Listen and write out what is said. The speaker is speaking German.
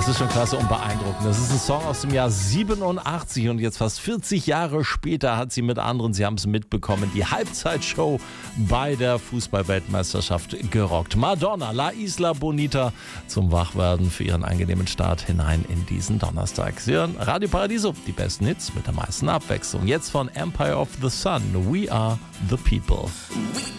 Das ist schon klasse und beeindruckend. Das ist ein Song aus dem Jahr 87 und jetzt fast 40 Jahre später hat sie mit anderen, Sie haben es mitbekommen, die Halbzeitshow bei der Fußball-Weltmeisterschaft gerockt. Madonna, La Isla Bonita zum Wachwerden für ihren angenehmen Start hinein in diesen Donnerstag. Sie hören Radio Paradiso, die besten Hits mit der meisten Abwechslung. Jetzt von Empire of the Sun, We Are the People.